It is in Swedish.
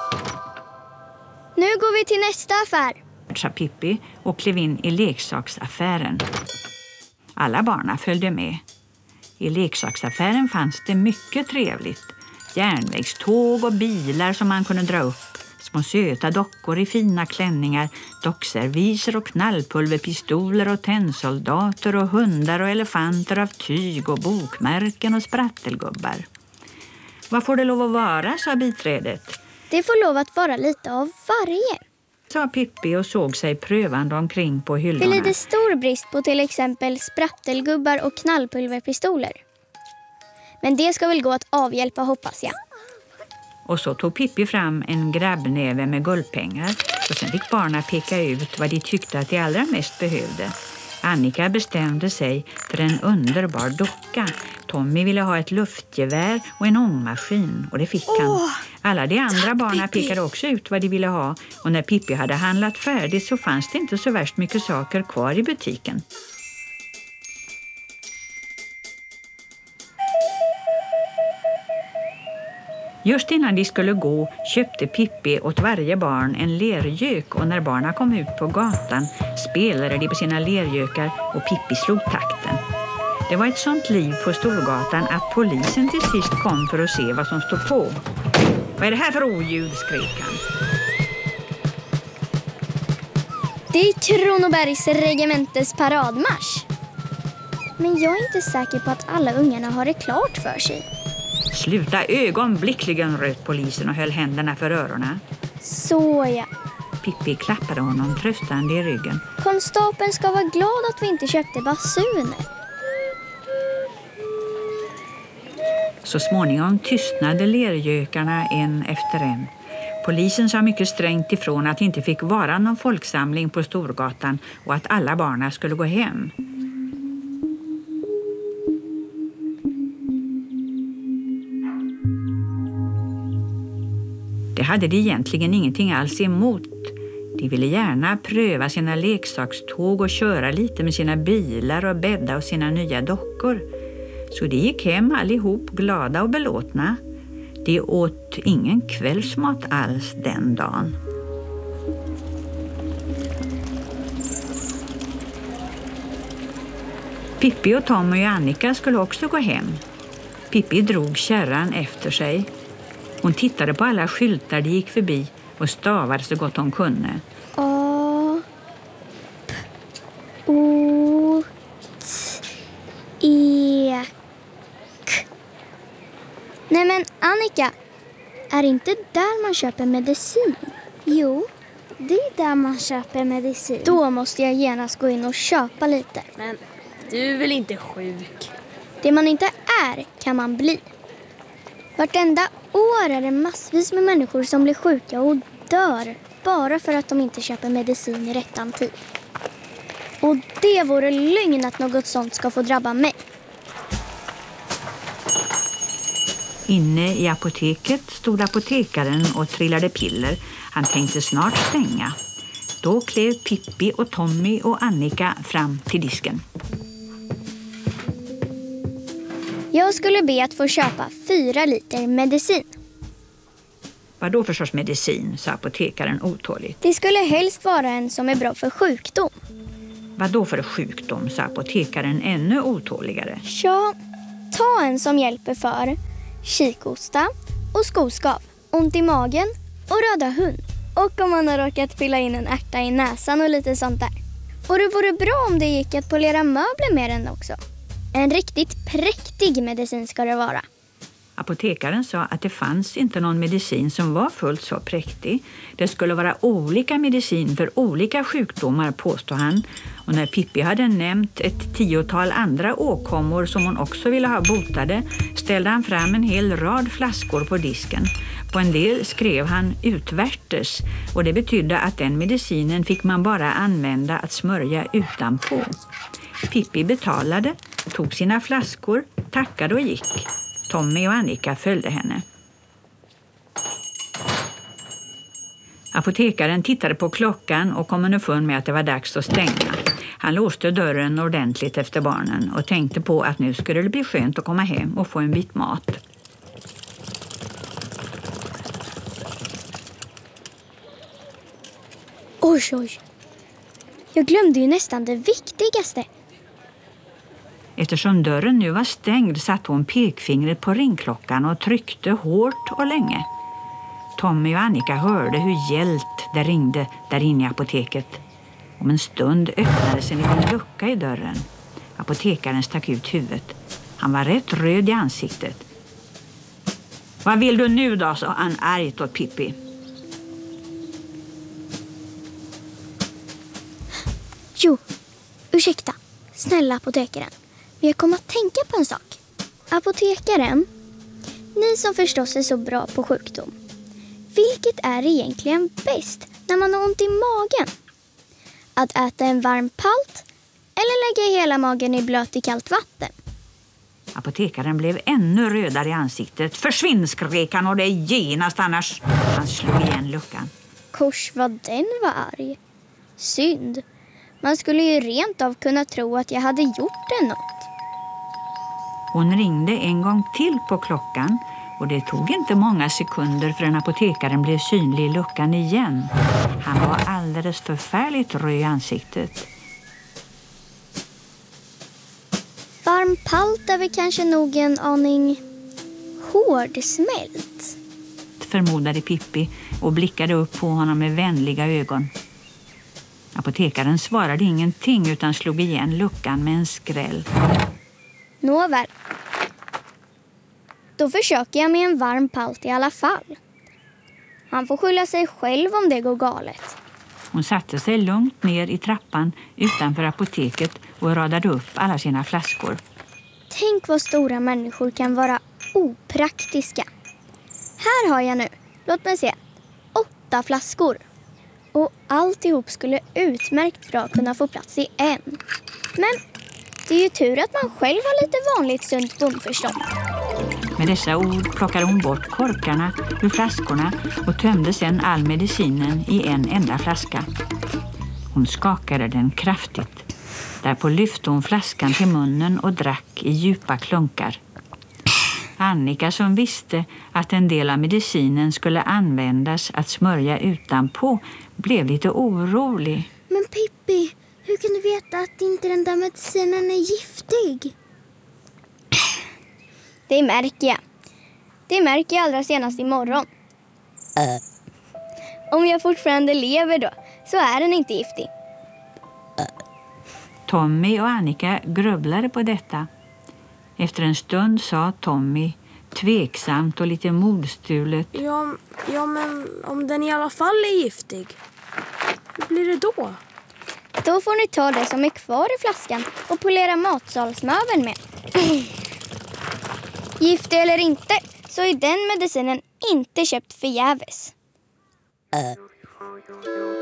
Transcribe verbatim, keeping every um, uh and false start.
Nu går vi till nästa affär, sa Pippi och klev in i leksaksaffären. Alla barna följde med. I leksaksaffären fanns det mycket trevligt. Järnvägståg och bilar som man kunde dra upp. Små söta dockor i fina klänningar, dockserviser och knallpulverpistoler och tennsoldater och hundar och elefanter av tyg och bokmärken och sprattelgubbar. Vad får det lov att vara, sa biträdet. Det får lov att vara lite av varje, sa Pippi och såg sig prövande omkring på hyllorna. Det lider stor brist på till exempel sprattelgubbar och knallpulverpistoler. Men det ska väl gå att avhjälpa, hoppas jag. Och så tog Pippi fram en grabbnäve med guldpengar och sen fick barnen peka ut vad de tyckte att de allra mest behövde. Annika bestämde sig för en underbar docka. Tommy ville ha ett luftgevär och en ångmaskin och det fick han. Åh, Alla de andra tack, barnen Pippi. pekade också ut vad de ville ha och när Pippi hade handlat färdigt så fanns det inte så värst mycket saker kvar i butiken. Just innan de skulle gå köpte Pippi åt varje barn en lergök och när barnen kom ut på gatan spelade de på sina lergökar och Pippi slog takten. Det var ett sånt liv på Storgatan att polisen till sist kom för att se vad som stod på. Vad är det här för oljud, skrek han. Det är Kronobergs regementes paradmarsch. Men jag är inte säker på att alla ungarna har det klart för sig. Sluta ögonblickligen, röt polisen och höll händerna för öronen. Så ja. Pippi klappade honom tröstande i ryggen. Konstapeln ska vara glad att vi inte köpte basuner. Så småningom tystnade lergökarna en efter en. Polisen sa mycket strängt ifrån att det inte fick vara någon folksamling på Storgatan och att alla barnen skulle gå hem. Det hade de egentligen ingenting alls emot. De ville gärna pröva sina leksakståg och köra lite med sina bilar och bädda och sina nya dockor. Så de gick hem allihop glada och belåtna. De åt ingen kvällsmat alls den dagen. Pippi och Tommy och Annika skulle också gå hem. Pippi drog kärran efter sig. Hon tittade på alla skyltar de gick förbi och stavade så gott hon kunde. A, P, O, T, E, K. Nej men Annika, är inte där man köper medicin? Jo, det är där man köper medicin. Då måste jag genast gå in och köpa lite. Men du är väl inte sjuk? Det man inte är kan man bli. Vartenda år är det massvis med människor som blir sjuka och dör bara för att de inte köper medicin i rättan tid. Och det vore lögn att något sånt ska få drabba mig. Inne i apoteket stod apotekaren och trillade piller. Han tänkte snart stänga. Då klev Pippi och Tommy och Annika fram till disken. Jag skulle be att få köpa fyra liter medicin. Vad då för sorts medicin, sa apotekaren otåligt. Det skulle helst vara en som är bra för sjukdom. Vad då för sjukdom, sa apotekaren ännu otåligare. Ja, ta en som hjälper för kikhosta och skoskav, ont i magen och röda hund. Och om man har råkat fylla in en ärta i näsan och lite sånt där. Och det vore bra om det gick att polera möbler med den också. En riktigt präktig medicin ska det vara. Apotekaren sa att det fanns inte någon medicin som var fullt så präktig. Det skulle vara olika medicin för olika sjukdomar, påstod han. Och när Pippi hade nämnt ett tiotal andra åkommor som hon också ville ha botade ställde han fram en hel rad flaskor på disken. På en del skrev han utvärtes och det betydde att den medicinen fick man bara använda att smörja utanpå. Pippi betalade, tog sina flaskor, tackade och gick. Tommy och Annika följde henne. Apotekaren tittade på klockan och kom underfund med att det var dags att stänga. Han låste dörren ordentligt efter barnen och tänkte på att nu skulle det bli skönt att komma hem och få en bit mat. Oj, oj. Jag glömde ju nästan det viktigaste. Eftersom dörren nu var stängd satte hon pekfingret på ringklockan och tryckte hårt och länge. Tommy och Annika hörde hur gällt det ringde där inne i apoteket. Om en stund öppnades en liten lucka i dörren. Apotekaren stack ut huvudet. Han var rätt röd i ansiktet. Vad vill du nu då, sa han argt åt Pippi. Jo, ursäkta. Snälla apotekaren. Men jag kommer att tänka på en sak. Apotekaren, ni som förstås är så bra på sjukdom. Vilket är egentligen bäst när man har ont i magen? Att äta en varm palt eller lägga hela magen i blöt i kallt vatten? Apotekaren blev ännu rödare i ansiktet. Försvinn, skrek han, och det genast annars. Han slog igen luckan. Kors vad den var arg. Synd. Man skulle ju rent av kunna tro att jag hade gjort det något. Hon ringde en gång till på klockan och det tog inte många sekunder förrän apotekaren blev synlig i luckan igen. Han var alldeles förfärligt röd i ansiktet. Varm palt är väl kanske nog en aning hårdsmält, förmodade Pippi och blickade upp på honom med vänliga ögon. Apotekaren svarade ingenting utan slog igen luckan med en skräll. Nåväl. Då försöker jag med en varm palt i alla fall. Han får skylla sig själv om det går galet. Hon satte sig lugnt ner i trappan utanför apoteket och radade upp alla sina flaskor. Tänk vad stora människor kan vara opraktiska. Här har jag nu, låt mig se, åtta flaskor. Och alltihop skulle utmärkt bra kunna få plats i en. Men det är ju tur att man själv har lite vanligt sunt bondförstånd. Med dessa ord plockade hon bort korkarna ur flaskorna och tömde sedan all medicinen i en enda flaska. Hon skakade den kraftigt. Därpå lyfte hon flaskan till munnen och drack i djupa klunkar. Annika, som visste att en del av medicinen skulle användas att smörja utanpå, blev lite orolig. Men Pippi, hur kan du veta att inte den där medicinen är giftig? Det märker jag. Det märker jag allra senast imorgon. Äh. Om jag fortfarande lever då, så är den inte giftig. Äh. Tommy och Annika grubblade på detta. Efter en stund sa Tommy, tveksamt och lite modstulet. Ja, ja, men om den i alla fall är giftig, hur blir det då? Då får ni ta det som är kvar i flaskan och polera matsalsmöbeln med. Giftig eller inte, så är den medicinen inte köpt förgäves. Äh.